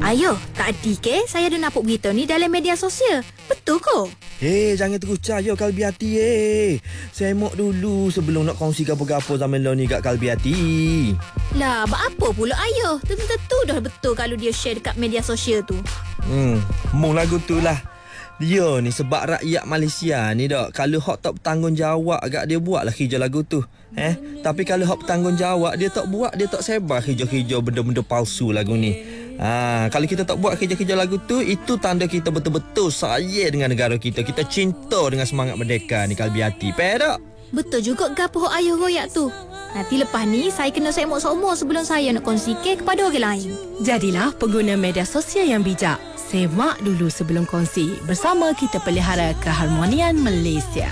Ayo, tadi ke saya ada nampak berita ni dalam media sosial. Betul ke? Jangan terus percaya Kalbi Hati. Semok dulu sebelum nak kongsi gapo-gapo zaman lo ni kat Kalbi Hati. Lah, apa pula ayah? Tentu-tentu dah betul kalau dia share dekat media sosial tu. Mung lagu tu lah. Dia ni sebab rakyat Malaysia ni dak. Kalau hak tak bertanggungjawab agak dia buatlah hijau lagu tu. Tapi kalau hak bertanggungjawab dia tak buat, dia tak sebar hijau-hijau benda-benda palsu lagu ni. Kalau kita tak buat kerja-kerja lagu tu, itu tanda kita betul-betul sayang dengan negara kita. Kita cinta dengan semangat merdeka ni Kalbi Hati. Perak? Betul juga gapo hok ayah royak tu. Nanti lepas ni saya kena semok-semok sebelum saya nak kongsikan kepada orang lain. Jadilah pengguna media sosial yang bijak. Semak dulu sebelum kongsi. Bersama kita pelihara keharmonian Malaysia.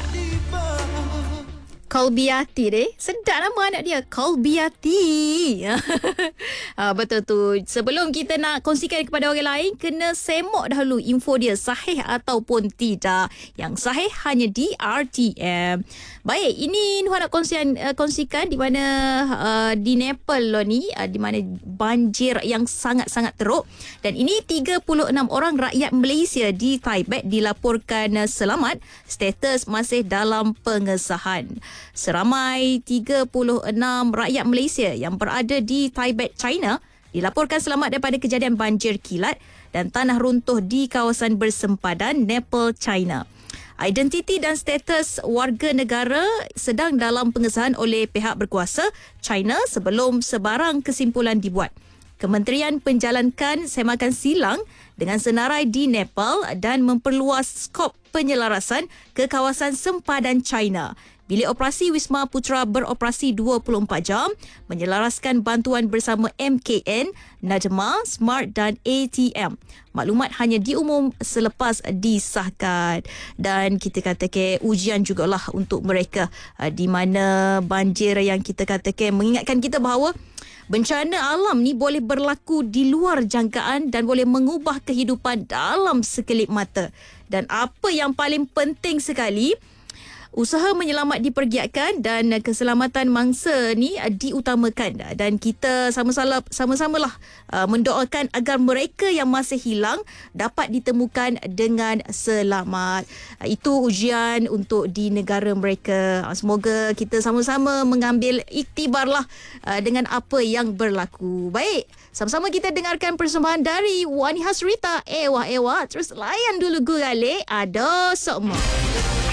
Kalbi Hati deh. Sedap nama anak dia. Kalbi Hati. Betul tu. Sebelum kita nak kongsikan kepada orang lain, kena semak dahulu info dia sahih ataupun tidak. Yang sahih hanya di RTM. Baik, ini Nuha nak kongsikan di mana di Nepal lo ni, di mana banjir yang sangat-sangat teruk. Dan ini 36 orang rakyat Malaysia di Tibet dilaporkan selamat. Status masih dalam pengesahan. Seramai 36 rakyat Malaysia yang berada di Tibet, China dilaporkan selamat daripada kejadian banjir kilat dan tanah runtuh di kawasan bersempadan Nepal, China. Identiti dan status warga negara sedang dalam pengesahan oleh pihak berkuasa China sebelum sebarang kesimpulan dibuat. Kementerian penjalankan semakan silang dengan senarai di Nepal dan memperluas skop penyelarasan ke kawasan sempadan China. Bilik operasi Wisma Putra beroperasi 24 jam, menyelaraskan bantuan bersama MKN, Najma, Smart dan ATM. Maklumat hanya diumum selepas disahkan. Dan kita katakan ujian jugalah untuk mereka di mana banjir yang kita katakan mengingatkan kita bahawa bencana alam ni boleh berlaku di luar jangkaan dan boleh mengubah kehidupan dalam sekelip mata. Dan apa yang paling penting sekali, usaha menyelamat dipergiatkan dan keselamatan mangsa ni diutamakan. Dan kita sama-samalah mendoakan agar mereka yang masih hilang dapat ditemukan dengan selamat. Itu ujian untuk di negara mereka. Semoga kita sama-sama mengambil iktibarlah dengan apa yang berlaku. Baik, sama-sama kita dengarkan persembahan dari Wani Hasrita. Ewa, terus layan dulu gurale. Ada sokmo.